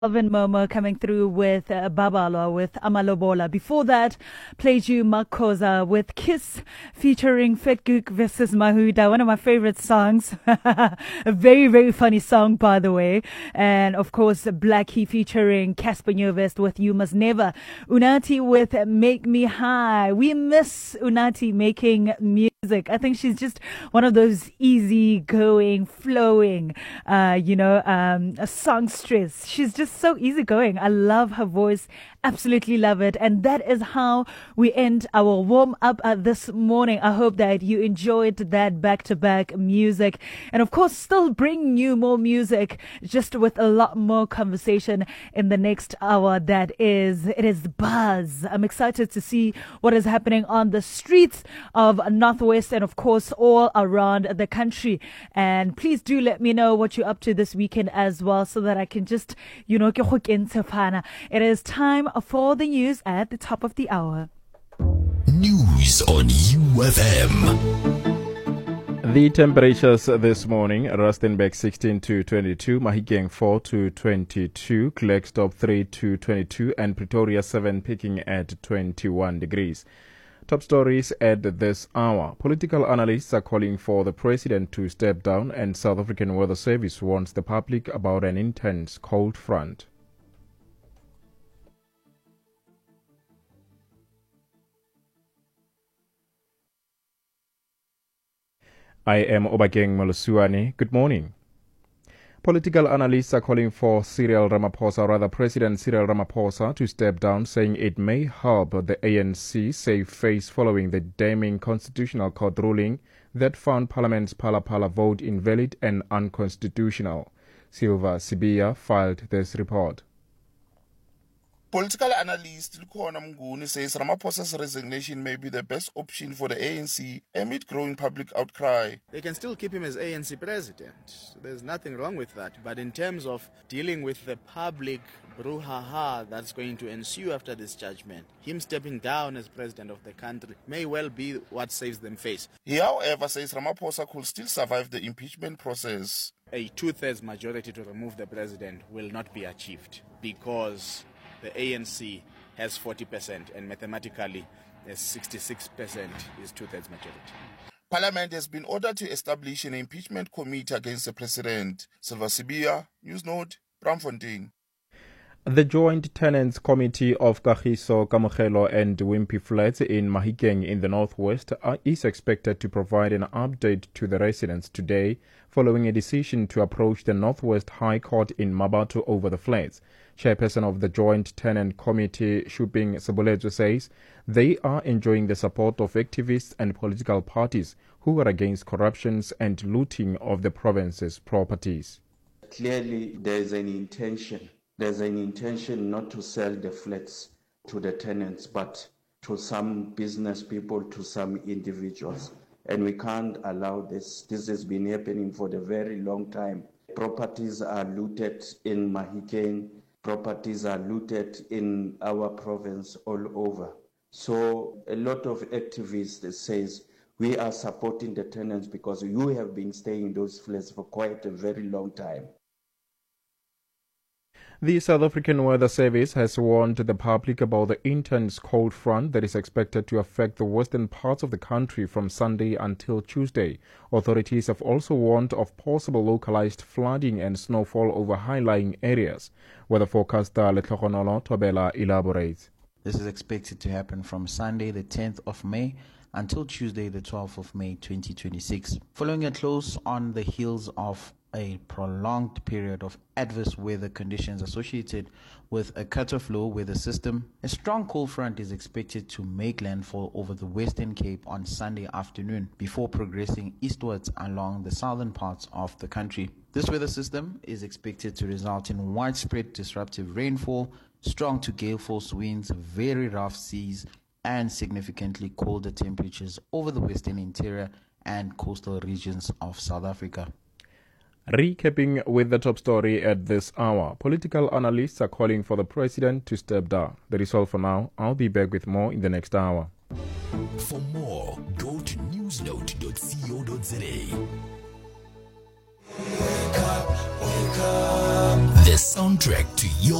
Alvin Momo coming through with Babalo with Amalobola. Before that, played you Makosa with Kiss featuring Fetgook versus Mahuda, one of my favorite songs. A very, very funny song, by the way. And of course, Blackie featuring Casper Nyovest with You Must Never. Unati with Make Me High. We miss Unati making music. I think she's just one of those easy-going, flowing, songstress. She's just so easygoing. I love her voice. Absolutely love it. And that is how we end our warm-up this morning. I hope that you enjoyed that back-to-back music. And of course, still bring you more music, just with a lot more conversation in the next hour. It is Buzz. I'm excited to see what is happening on the streets of Northwest and of course all around the country. And please do let me know what you're up to this weekend as well, so that I can just, it is time for the news at the top of the hour. News on UFM. The temperatures this morning: Rustenburg 16 to 22, Mahikeng 4 to 22, Klerksdorp 3 to 22, and Pretoria 7 peaking at 21 degrees. Top stories at this hour. Political analysts are calling for the president to step down, and South African Weather Service warns the public about an intense cold front. I am Obakeng Molosuane. Good morning. Political analysts are calling for President Cyril Ramaphosa to step down, saying it may help the ANC save face following the damning Constitutional Court ruling that found Parliament's Phala vote invalid and unconstitutional. Silva Sibiya filed this report. Political analyst Lukhona Mnguni says Ramaphosa's resignation may be the best option for the ANC amid growing public outcry. They can still keep him as ANC president. There's nothing wrong with that. But in terms of dealing with the public brouhaha that's going to ensue after this judgment, him stepping down as president of the country may well be what saves them face. He, however, says Ramaphosa could still survive the impeachment process. A two-thirds majority to remove the president will not be achieved because the ANC has 40% and mathematically 66% is two-thirds majority. Parliament has been ordered to establish an impeachment committee against the president. Silva Sibiya, Newsnote, Bramfontein. The Joint Tenants Committee of Kagiso, Kamogelo and Wimpy Flats in Mahikeng in the Northwest is expected to provide an update to the residents today following a decision to approach the Northwest High Court in Mabato over the flats. Chairperson of the Joint Tenant Committee, Shuping Saboledzo, says they are enjoying the support of activists and political parties who are against corruptions and looting of the province's properties. Clearly, there's an intention not to sell the flats to the tenants, but to some business people, to some individuals. And we can't allow this. This has been happening for a very long time. Properties are looted in Mahikeng. Properties are looted in our province all over. So a lot of activists says we are supporting the tenants because you have been staying in those flats for quite a very long time. The South African Weather Service has warned the public about the intense cold front that is expected to affect the western parts of the country from Sunday until Tuesday. Authorities have also warned of possible localized flooding and snowfall over high-lying areas. Weather forecaster Letlogonolo Tobela elaborates. This is expected to happen from Sunday the 10th of May until Tuesday the 12th of May 2026. Following a close on the heels of a prolonged period of adverse weather conditions associated with a cutoff low weather system, a strong cold front is expected to make landfall over the Western Cape on Sunday afternoon before progressing eastwards along the southern parts of the country. This weather system is expected to result in widespread disruptive rainfall, strong to gale force winds, very rough seas, and significantly colder temperatures over the western interior and coastal regions of South Africa. Recapping with the top story at this hour, political analysts are calling for the president to step down. That is all for now. I'll be back with more in the next hour. For more, go to newsnote.co.za. The soundtrack to your